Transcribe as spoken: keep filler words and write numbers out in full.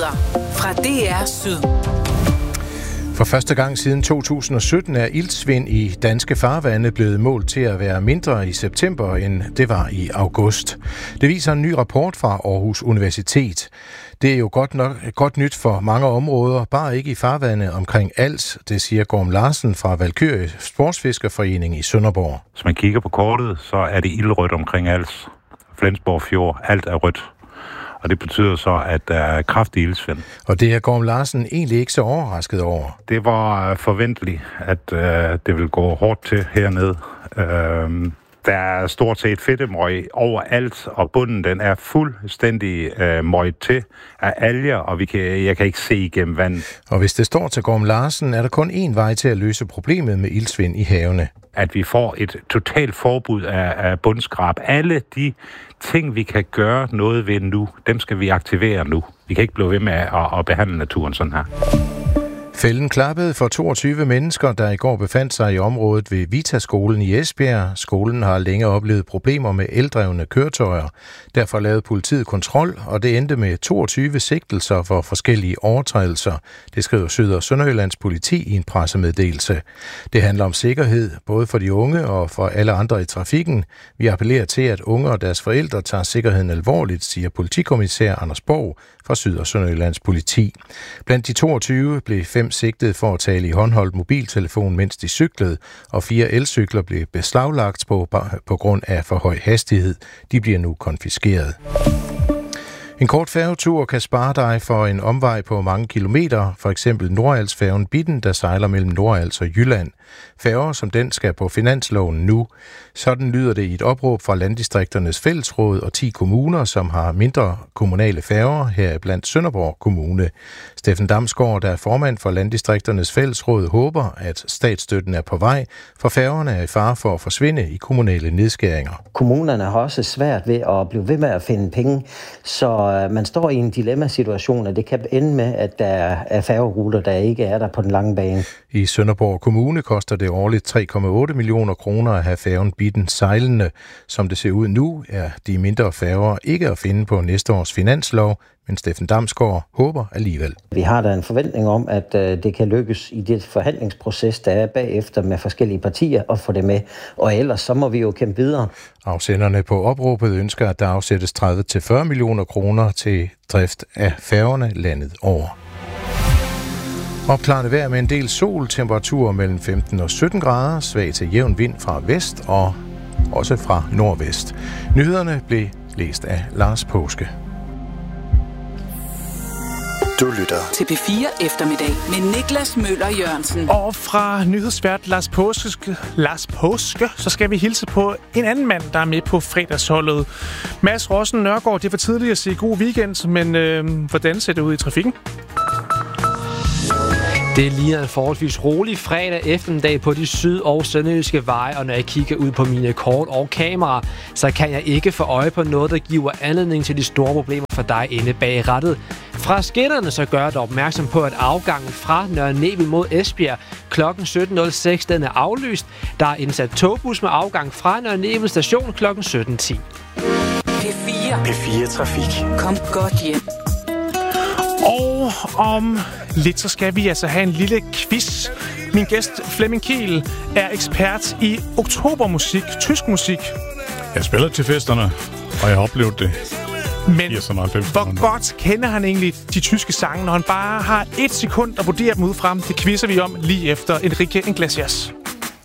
Nyheder fra D R Syd. For første gang siden to tusind og sytten er iltsvind i danske farvande blevet målt til at være mindre i september, end det var i august. Det viser en ny rapport fra Aarhus Universitet. Det er jo godt, nok, godt nyt for mange områder, bare ikke i farvande omkring Als, det siger Gorm Larsen fra Valkyrie Sportsfiskerforening i Sønderborg. Hvis man kigger på kortet, så er det ildrødt omkring Als. Flensborg Fjord, alt er rødt. Og det betyder så, at der er kraftig ildsvind. Og det er Gorm Larsen egentlig ikke så overrasket over. Det var forventeligt, at øh, det vil gå hårdt til hernede. Øh, der er stort set fedtemøg overalt, og bunden den er fuldstændig øh, møget til af alger, og vi kan, jeg kan ikke se igennem vand. Og hvis det står til Gorm Larsen, er der kun én vej til at løse problemet med ildsvind i havene. At vi får et totalt forbud af, af bundskrab. Alle de ting, vi kan gøre noget ved nu, dem skal vi aktivere nu. Vi kan ikke blive ved med at, at behandle naturen sådan her. Fælden klappede for toogtyve mennesker, der i går befandt sig i området ved Vita-skolen i Esbjerg. Skolen har længe oplevet problemer med eldrevne køretøjer. Derfor lavede politiet kontrol, og det endte med toogtyve sigtelser for forskellige overtrædelser. Det skriver Syd- og Sønderjyllands politi i en pressemeddelelse. Det handler om sikkerhed, både for de unge og for alle andre i trafikken. Vi appellerer til, at unge og deres forældre tager sikkerheden alvorligt, siger politikommissær Anders Borg fra Syd- og Sønderjyllands politi. Blandt de toogtyve blev fem sigtet for at tale i håndholdt mobiltelefon, mens de cyklede, og fire elcykler blev beslaglagt på, på grund af for høj hastighed. De bliver nu konfiskeret. En kort færgetur kan spare dig for en omvej på mange kilometer, for eksempel Nordalsfærgen Bitten, der sejler mellem Nordals og Jylland. Færger som den skal på finansloven nu. Sådan lyder det i et opråb fra Landdistrikternes Fællesråd og ti kommuner, som har mindre kommunale færger, her blandt Sønderborg Kommune. Steffen Damsgaard, der er formand for Landdistrikternes Fællesråd, håber, at statsstøtten er på vej, for færgerne er i fare for at forsvinde i kommunale nedskæringer. Kommunerne har også svært ved at blive ved med at finde penge, så man står i en dilemmasituation, og det kan ende med, at der er færgeruter, der ikke er der på den lange bane. I Sønderborg Kommune koster det årligt tre komma otte millioner kroner at have færgen Bitten sejlende. Som det ser ud nu, er de mindre færger ikke at finde på næste års finanslov, men Steffen Damsgaard håber alligevel. Vi har da en forventning om, at det kan lykkes i det forhandlingsproces, der er bagefter med forskellige partier, og få det med. Og ellers så må vi jo kæmpe videre. Afsenderne på opråbet ønsker, at der afsættes tredive til fyrre millioner kroner til drift af færgerne landet over. Opklarende vejr med en del sol, temperaturer mellem femten og sytten grader, svag til jævn vind fra vest og også fra nordvest. Nyhederne blev læst af Lars Påske. Du lytter til P fire eftermiddag med Niklas Møller Jørgensen. Og fra nyhedsvært Lars Påske, Lars Påske, så skal vi hilse på en anden mand, der er med på fredagsholdet. Mads Rossen Nørgaard, det er for tidligt at sige god weekend, men øh, hvordan ser det ud i trafikken? Det er lige en forholdsvis rolig fredag eftermiddag på de syd- og sønderjyske veje, og når jeg kigger ud på mine kort og kameraer, så kan jeg ikke få øje på noget, der giver anledning til de store problemer for dig inde bag rattet. Fra skinnerne så gør jeg dig opmærksom på, at afgangen fra Nørre Nebel mod Esbjerg klokken sytten nul seks den er aflyst. Der er indsat togbus med afgang fra Nørre Nebel station klokken sytten ti. P fire. P fire Trafik. Kom godt hjem. Og om lidt, så skal vi altså have en lille quiz. Min gæst, Flemming Kiel, er ekspert i oktobermusik, tysk musik. Jeg spiller til festerne, og jeg har oplevet det. Men hvor godt kender han egentlig de tyske sange, når han bare har et sekund at vurdere dem ud frem? Det quizzer vi om lige efter Enrique Iglesias.